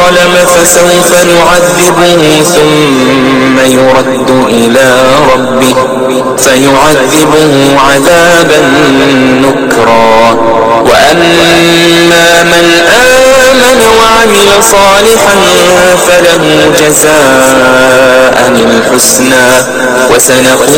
ظلم فسوف نعذبه ثم يرد إلى ربه فيعذبه عذابا نكرا. وأما من آمن وعمل صالحا فله جزاء الحسنى وسنقول